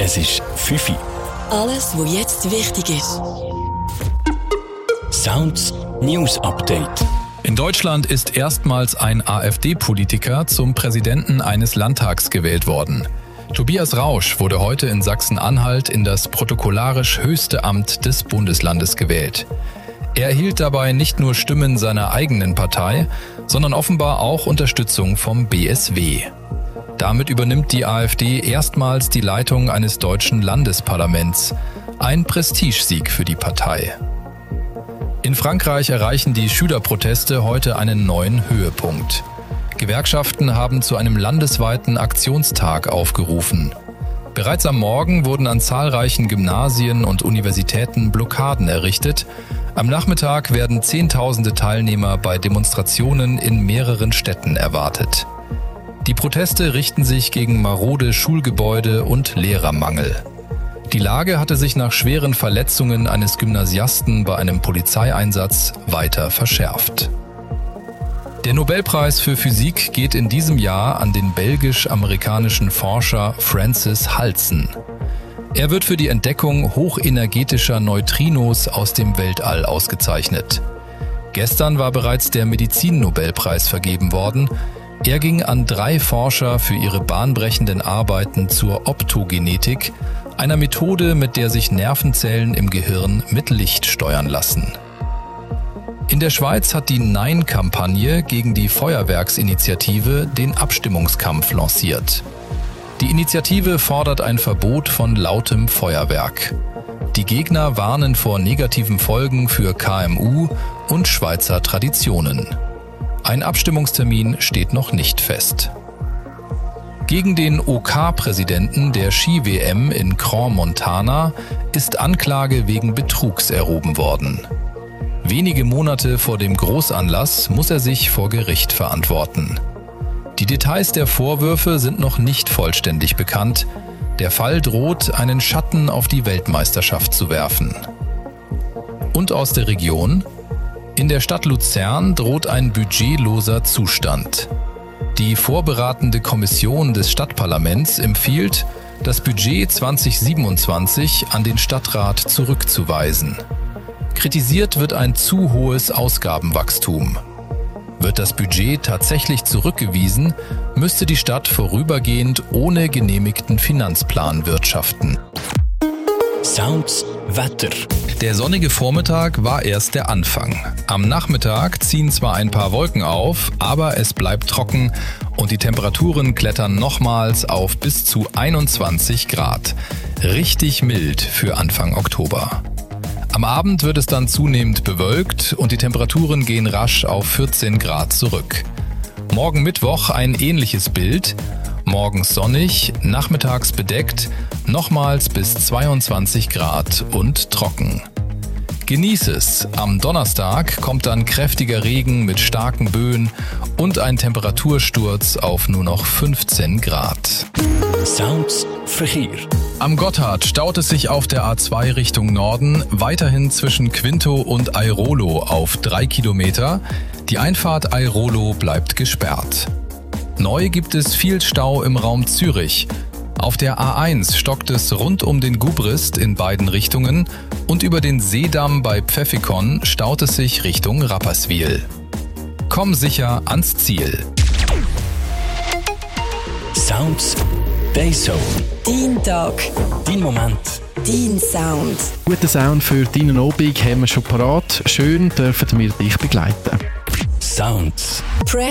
Es ist 5 Uhr. Alles, was jetzt wichtig ist. Sounds News Update. In Deutschland ist erstmals ein AfD-Politiker zum Präsidenten eines Landtags gewählt worden. Tobias Rausch wurde heute in Sachsen-Anhalt in das protokollarisch höchste Amt des Bundeslandes gewählt. Er erhielt dabei nicht nur Stimmen seiner eigenen Partei, sondern offenbar auch Unterstützung vom BSW. Damit übernimmt die AfD erstmals die Leitung eines deutschen Landesparlaments. Ein Prestigesieg für die Partei. In Frankreich erreichen die Schülerproteste heute einen neuen Höhepunkt. Gewerkschaften haben zu einem landesweiten Aktionstag aufgerufen. Bereits am Morgen wurden an zahlreichen Gymnasien und Universitäten Blockaden errichtet. Am Nachmittag werden Zehntausende Teilnehmer bei Demonstrationen in mehreren Städten erwartet. Die Proteste richten sich gegen marode Schulgebäude und Lehrermangel. Die Lage hatte sich nach schweren Verletzungen eines Gymnasiasten bei einem Polizeieinsatz weiter verschärft. Der Nobelpreis für Physik geht in diesem Jahr an den belgisch-amerikanischen Forscher Francis Halsen. Er wird für die Entdeckung hochenergetischer Neutrinos aus dem Weltall ausgezeichnet. Gestern war bereits der Medizin-Nobelpreis vergeben worden. Er ging an 3 Forscher für ihre bahnbrechenden Arbeiten zur Optogenetik, einer Methode, mit der sich Nervenzellen im Gehirn mit Licht steuern lassen. In der Schweiz hat die Nein-Kampagne gegen die Feuerwerksinitiative den Abstimmungskampf lanciert. Die Initiative fordert ein Verbot von lautem Feuerwerk. Die Gegner warnen vor negativen Folgen für KMU und Schweizer Traditionen. Ein Abstimmungstermin steht noch nicht fest. Gegen den OK-Präsidenten der Ski-WM in Crans-Montana ist Anklage wegen Betrugs erhoben worden. Wenige Monate vor dem Großanlass muss er sich vor Gericht verantworten. Die Details der Vorwürfe sind noch nicht vollständig bekannt. Der Fall droht, einen Schatten auf die Weltmeisterschaft zu werfen. Und aus der Region? In der Stadt Luzern droht ein budgetloser Zustand. Die vorberatende Kommission des Stadtparlaments empfiehlt, das Budget 2027 an den Stadtrat zurückzuweisen. Kritisiert wird ein zu hohes Ausgabenwachstum. Wird das Budget tatsächlich zurückgewiesen, müsste die Stadt vorübergehend ohne genehmigten Finanzplan wirtschaften. Sounds Wetter. Der sonnige Vormittag war erst der Anfang. Am Nachmittag ziehen zwar ein paar Wolken auf, aber es bleibt trocken und die Temperaturen klettern nochmals auf bis zu 21 Grad. Richtig mild für Anfang Oktober. Am Abend wird es dann zunehmend bewölkt und die Temperaturen gehen rasch auf 14 Grad zurück. Morgen Mittwoch ein ähnliches Bild. Morgens sonnig, nachmittags bedeckt, nochmals bis 22 Grad und trocken. Genieß es. Am Donnerstag kommt dann kräftiger Regen mit starken Böen und ein Temperatursturz auf nur noch 15 Grad. Sounds Verkehr. Am Gotthard staut es sich auf der A2 Richtung Norden, weiterhin zwischen Quinto und Airolo auf 3 Kilometer. Die Einfahrt Airolo bleibt gesperrt. Neu gibt es viel Stau im Raum Zürich. Auf der A1 stockt es rund um den Gubrist in beiden Richtungen und über den Seedamm bei Pfäffikon staut es sich Richtung Rapperswil. Komm sicher ans Ziel. Sounds Dayzone. Dein Tag. Dein Moment. Dein Sound. Guten Sound für deinen Abend haben wir schon parat. Schön dürfen wir dich begleiten. Sounds.